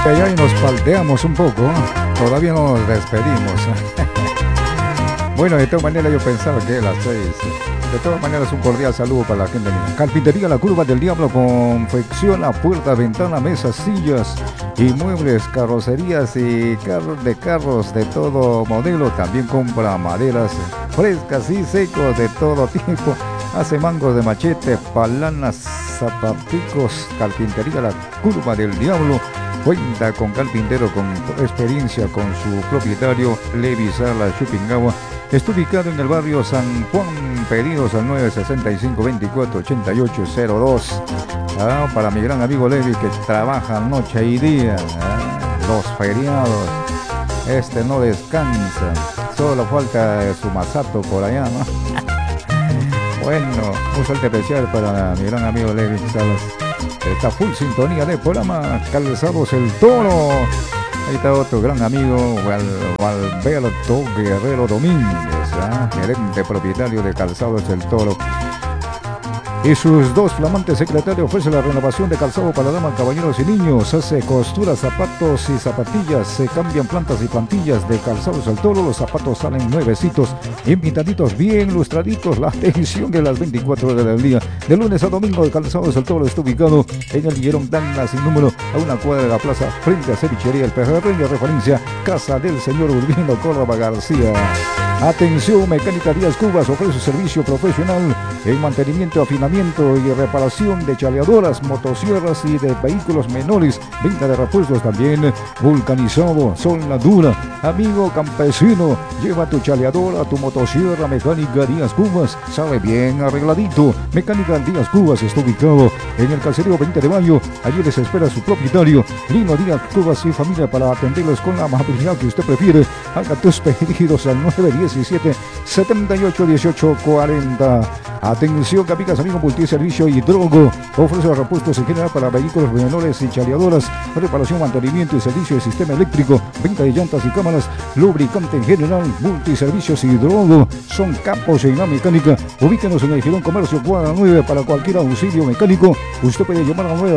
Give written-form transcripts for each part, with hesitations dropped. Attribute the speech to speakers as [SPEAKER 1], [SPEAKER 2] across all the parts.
[SPEAKER 1] allá y nos palteamos un poco. Todavía no nos despedimos. Bueno, de todas maneras yo pensaba que las 6. De todas maneras un cordial saludo para la gente. Carpintería La Curva del Diablo confecciona puertas, ventanas, mesas, sillas y muebles, carrocerías y carros de todo modelo. También compra maderas frescas y secos de todo tipo. Hace mangos de machete, palanas, zapaticos. Carpintería La Curva del Diablo cuenta con carpintero con experiencia, con su propietario Levi Sala Chupingawa. Está ubicado en el barrio San Juan. Pedidos al 965-248802. Para mi gran amigo Levi, que trabaja noche y día. Los feriados. Este no descansa. Solo falta su masato por allá, ¿no? Bueno, un saludo especial para mi gran amigo Levi Salas. Está full sintonía de programa Calzados El Toro. Ahí está otro gran amigo, Valberto Guerrero Domínguez, gerente propietario de Calzados El Toro. Y sus dos flamantes secretarios ofrecen la renovación de calzado para damas, caballeros y niños. Hace costuras, zapatos y zapatillas. Se cambian plantas y plantillas de Calzados El Toro. Los zapatos salen nuevecitos, invitaditos, bien lustraditos. La atención de las 24 horas del día. De lunes a domingo, el Calzados El Toro está ubicado en el Guillerón Dangla sin número, a una cuadra de la plaza, frente a Cevichería El Pejerrey, de referencia Casa del Señor Urbino Córdoba García. Atención, Mecánica Díaz Cubas ofrece servicio profesional en mantenimiento, afinamiento y reparación de chaleadoras, motosierras y de vehículos menores. Venta de repuestos también, vulcanizado, soldadura. Amigo campesino, lleva tu chaleadora, tu motosierra. Mecánica Díaz Cubas, sale bien arregladito. Mecánica Díaz Cubas está ubicado en el caserío 20 de Mayo. Allí les espera su propietario, Lino Díaz Cubas y familia, para atenderlos con la amabilidad que usted prefiere. Haga tus pedidos al 917-781840. Atención, Capicas Amigo Multiservicio Hidrogo. Ofrece repuestos en general para vehículos menores y chaleadoras, reparación, mantenimiento y servicio de sistema eléctrico, venta de llantas y cámaras, lubricante en general, Multiservicios Hidrogo. Son capos en la mecánica. Ubíquenos en el Girón Comercio Cuadra 9 para cualquier auxilio mecánico. Usted puede llamar al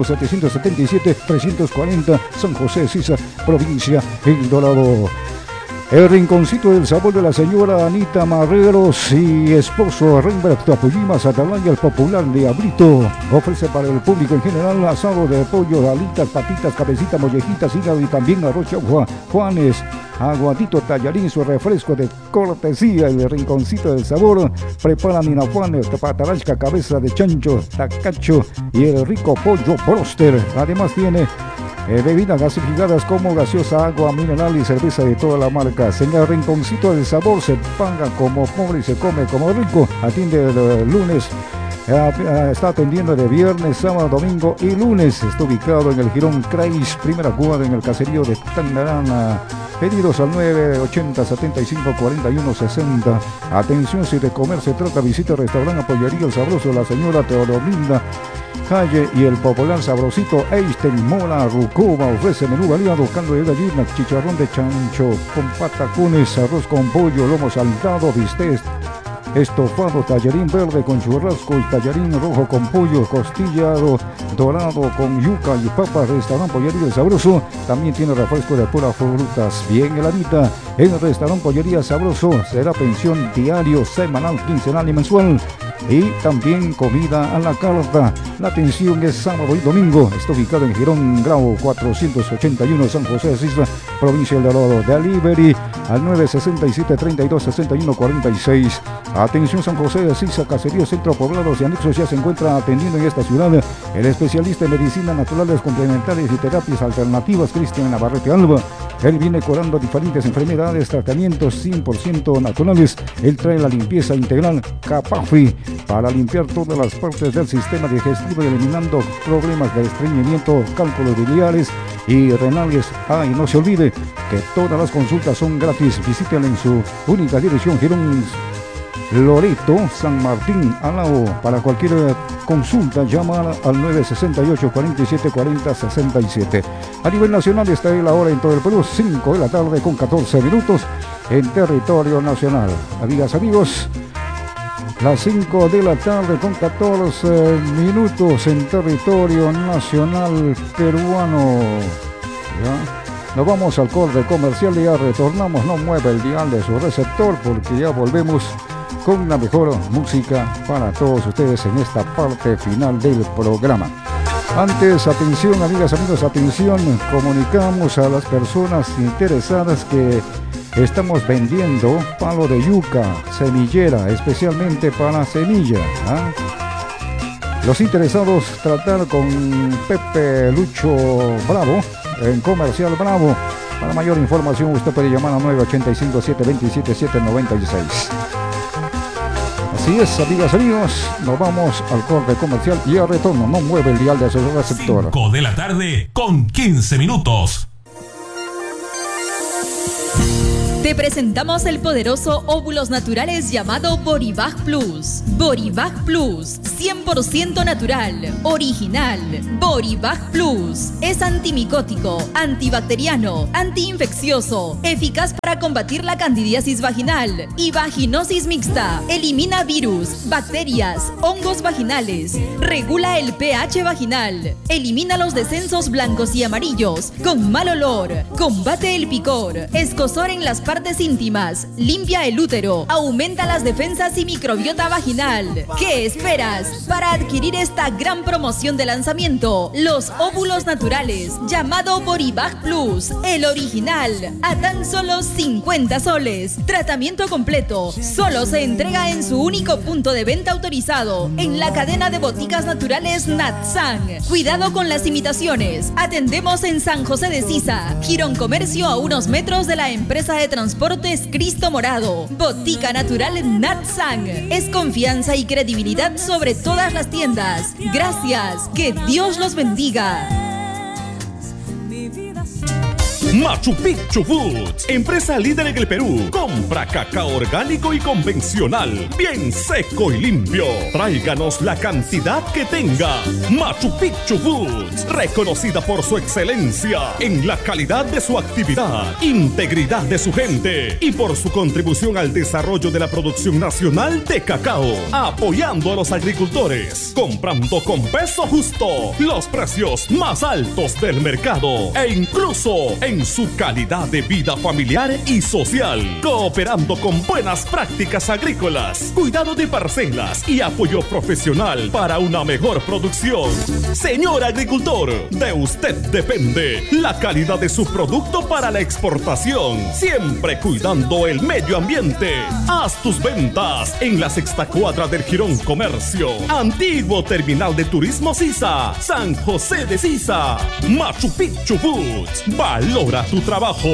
[SPEAKER 1] 921-777-340, San José de Sisa, provincia El Dorado. El rinconcito del sabor de la señora Anita Marreros y esposo Rembrandt Tapullimas Atalaya, el popular Diablito. Ofrece para el público en general asado de pollo, alitas, patitas, cabecitas, mollejitas, hígado y también arroz chaufa, Juanes, aguatito, tallarín, su refresco de cortesía. El rinconcito del sabor prepara Nina Juanes, patarasca, cabeza de chancho, tacacho y el rico pollo broster. Además tiene bebidas gasificadas como gaseosa, agua mineral y cerveza de toda la marca. En el rinconcito del sabor se paga como pobre y se come como rico. Atiende el lunes. Está atendiendo de viernes, sábado, domingo y lunes. Está ubicado en el Girón Crais, primera cuadra, en el caserío de Tangarana. Pedidos al 980-75-41-60. Atención, si de comer se trata, visita el restaurante Pollería El Sabroso, la señora Teodominda Calle y el popular sabrosito Einstein Mola Rucova. Ofrece menú variado, caldo de gallina, chicharrón de chancho con patacones, arroz con pollo, lomo saltado, bistec, estofado, tallarín verde con churrasco y tallarín rojo con pollo, costillado dorado con yuca y papas. Restaurante Pollería El Sabroso también tiene refresco de puras frutas bien heladita. En el restaurante Pollería Sabroso será pensión diario, semanal, quincenal y mensual, y también comida a la carta. La atención es sábado y domingo. Está ubicado en Girón Grau 481, San José de Sisla, provincia del Dorado. Delivery al 967-3261-46. Atención, San José de Sisa, caseríos, centro, poblados y anexos. Ya se encuentra atendiendo en esta ciudad el especialista en medicina naturales complementarias y terapias alternativas, Cristian Navarrete Alba. Él viene curando diferentes enfermedades, tratamientos 100% naturales. Él trae la limpieza integral Capafi para limpiar todas las partes del sistema digestivo, eliminando problemas de estreñimiento, cálculos biliares y renales. Y no se olvide que todas las consultas son gratis. Visítela en su única dirección, Girón Loreto, San Martín, Alao. Para cualquier consulta, llama al 968-4740-67. A nivel nacional está la hora en todo el Perú, 5 de la tarde con 14 minutos en territorio nacional. Amigas, amigos, las 5 de la tarde con 14 minutos en territorio nacional peruano. ¿ya? Nos vamos al corte comercial y ya retornamos. No mueve el dial de su receptor porque ya volvemos con la mejor música para todos ustedes en esta parte final del programa. Antes, atención, amigas, amigos, atención, comunicamos a las personas interesadas que estamos vendiendo palo de yuca semillera, especialmente para semilla, ¿eh? Los interesados, tratar con Pepe Lucho Bravo en Comercial Bravo. Para mayor información usted puede llamar a 985-727-796. Así es, amigas, amigos, nos vamos al corte comercial y a retorno. No mueve el dial de su receptor.
[SPEAKER 2] 5 de la tarde con 15 minutos.
[SPEAKER 3] Te presentamos el poderoso óvulos naturales llamado Boribag Plus. Boribag Plus, 100% natural, original. Boribag Plus es antimicótico, antibacteriano, antiinfeccioso, eficaz para combatir la candidiasis vaginal y vaginosis mixta. Elimina virus, bacterias, hongos vaginales, regula el pH vaginal, elimina los descensos blancos y amarillos con mal olor, combate el picor, escozor en las partes íntimas, limpia el útero, aumenta las defensas y microbiota vaginal. ¿Qué esperas para adquirir esta gran promoción de lanzamiento? Los óvulos naturales, llamado Boribag Plus, el original, a tan solo 50 soles. Tratamiento completo, solo se entrega en su único punto de venta autorizado, en la cadena de boticas naturales Natsan. Cuidado con las imitaciones. Atendemos en San José de Sisa, Girón Comercio, a unos metros de la empresa de transportes Cristo Morado. Botica Natural Natsan es confianza y credibilidad sobre todas las tiendas. Gracias, que Dios los bendiga.
[SPEAKER 4] Machu Picchu Foods, empresa líder en el Perú. Compra cacao orgánico y convencional, bien seco y limpio. Tráiganos la cantidad que tenga. Machu Picchu Foods, reconocida por su excelencia en la calidad de su actividad, integridad de su gente y por su contribución al desarrollo de la producción nacional de cacao, apoyando a los agricultores, comprando con peso justo, los precios más altos del mercado e incluso en su calidad de vida familiar y social, cooperando con buenas prácticas agrícolas, cuidado de parcelas y apoyo profesional para una mejor producción. Señor agricultor, de usted depende la calidad de su producto para la exportación, siempre cuidando el medio ambiente. Haz tus ventas en la sexta cuadra del Girón Comercio, antiguo terminal de turismo Sisa, San José de Sisa. Machu Picchu Foods, valora tu trabajo.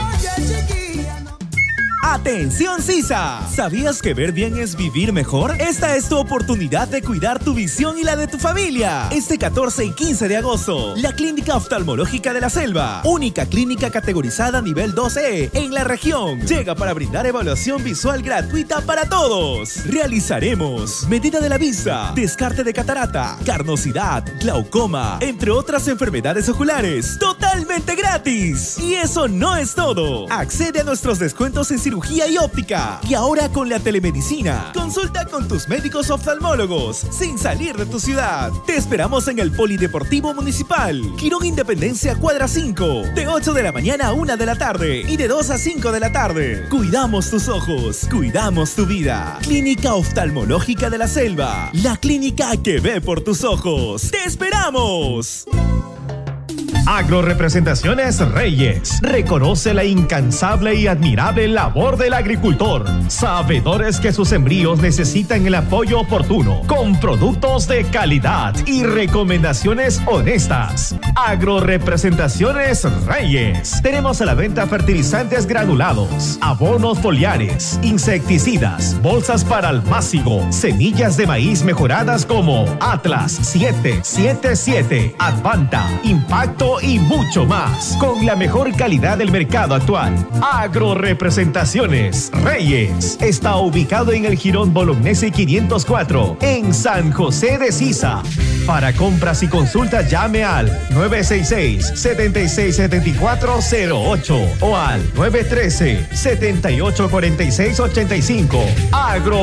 [SPEAKER 5] ¡Atención, Sisa! ¿Sabías que ver bien es vivir mejor? Esta es tu oportunidad de cuidar tu visión y la de tu familia. Este 14 y 15 de agosto, la Clínica Oftalmológica de la Selva, única clínica categorizada nivel 2E en la región, llega para brindar evaluación visual gratuita para todos. Realizaremos medida de la vista, descarte de catarata, carnosidad, glaucoma, entre otras enfermedades oculares, totalmente gratis. Y eso no es todo. Accede a nuestros descuentos en cirugía y óptica. Y ahora con la telemedicina, consulta con tus médicos oftalmólogos sin salir de tu ciudad. Te esperamos en el Polideportivo Municipal, Girón Independencia Cuadra 5, de 8 de la mañana a 1 de la tarde y de 2 a 5 de la tarde. Cuidamos tus ojos, cuidamos tu vida. Clínica Oftalmológica de la Selva, la clínica que ve por tus ojos. ¡Te esperamos!
[SPEAKER 6] Agrorepresentaciones Reyes reconoce la incansable y admirable labor del agricultor, sabedores que sus sembríos necesitan el apoyo oportuno, con productos de calidad y recomendaciones honestas. Agrorepresentaciones Reyes. Tenemos a la venta fertilizantes granulados, abonos foliares, insecticidas, bolsas para almácigo, semillas de maíz mejoradas como Atlas 777, Advanta, Impacto y mucho más, con la mejor calidad del mercado actual. Agrorepresentaciones Reyes está ubicado en el Girón Bolognesi 504 en San José de Sisa. Para compras y consultas llame al 966-767408 o al 913-784685.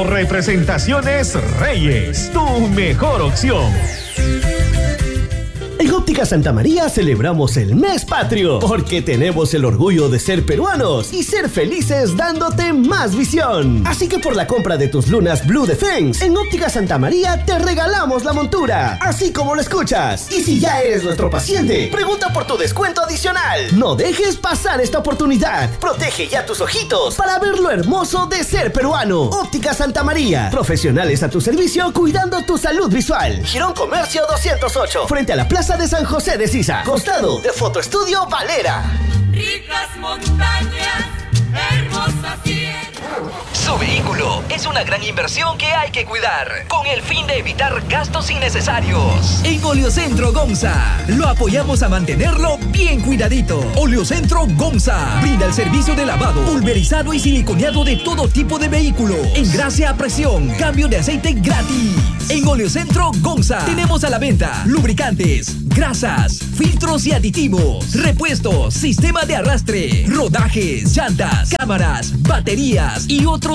[SPEAKER 6] Agrorepresentaciones Reyes, tu mejor opción.
[SPEAKER 7] En Óptica Santa María celebramos el mes patrio porque tenemos el orgullo de ser peruanos y ser felices dándote más visión. Así que por la compra de tus lunas Blue Defense, en Óptica Santa María te regalamos la montura, así como lo escuchas. Y si ya eres nuestro paciente, pregunta por tu descuento adicional. No dejes pasar esta oportunidad. Protege ya tus ojitos para ver lo hermoso de ser peruano. Óptica Santa María, profesionales a tu servicio cuidando tu salud visual. Girón Comercio 208, frente a la Plaza de San José de Sisa, costado de Fotoestudio Valera.
[SPEAKER 8] Ricas montañas, hermosas sierras.
[SPEAKER 9] Su vehículo es una gran inversión que hay que cuidar, con el fin de evitar gastos innecesarios.
[SPEAKER 10] En Oleocentro Gonza lo apoyamos a mantenerlo bien cuidadito. Oleocentro Gonza brinda el servicio de lavado, pulverizado y siliconeado de todo tipo de vehículo. Engrase a presión, cambio de aceite gratis. En Oleocentro Gonza tenemos a la venta lubricantes, grasas, filtros y aditivos, repuestos, sistema de arrastre, rodajes, llantas, cámaras, baterías y otros